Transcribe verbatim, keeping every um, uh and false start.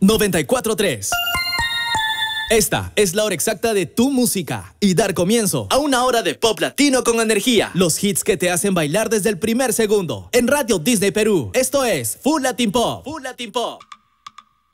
noventa y cuatro punto tres. Esta es la hora exacta de tu música y dar comienzo a una hora de pop latino con energía. Los hits que te hacen bailar desde el primer segundo. En Radio Disney Perú, esto es Full Latin Pop. Full Latin Pop.